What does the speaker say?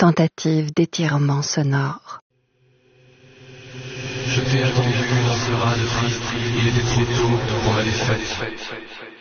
tentative d'étirement sonore. Je t'ai attendu dans ce raz de triste, il était trop tôt pour ma défaite.